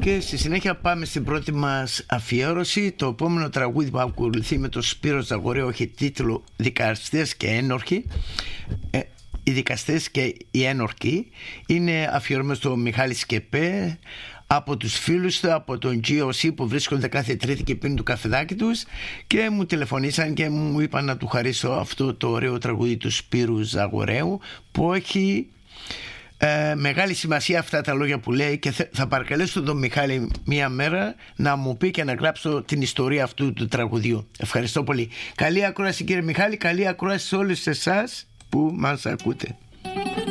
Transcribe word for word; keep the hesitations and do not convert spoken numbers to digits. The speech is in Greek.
Και στη συνέχεια πάμε στην πρώτη μας αφιέρωση. Το επόμενο τραγούδι που ακολουθεί με τον Σπύρο Ζαγορέο έχει τίτλο «Δικαστές και ένορκοι». Ε, οι δικαστές και οι ένορκοι είναι αφιερωμένο στο Μιχάλη Σκεπέ, από τους φίλους του, από τον τζι ο σι που βρίσκονται κάθε Τρίτη και πίνουν το καφεδάκι τους, και μου τηλεφωνήσαν και μου είπαν να του χαρίσω αυτό το ωραίο τραγούδι του Σπύρου Ζαγορέου, που έχει ε, μεγάλη σημασία αυτά τα λόγια που λέει, και θα παρακαλέσω τον Μιχάλη μία μέρα να μου πει και να γράψω την ιστορία αυτού του τραγουδιού. Ευχαριστώ πολύ. Καλή ακρόαση κύριε Μιχάλη, καλή ακρόαση σε όλους εσάς που μας ακούτε.